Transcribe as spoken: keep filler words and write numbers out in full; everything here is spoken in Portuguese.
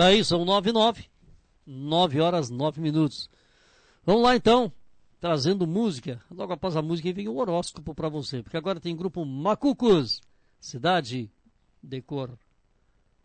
Tá aí, são nove e nove. nove horas, nove minutos. Vamos lá então, trazendo música. Logo após a música vem o horóscopo para você, porque agora tem grupo Macucos, Cidade de Cor.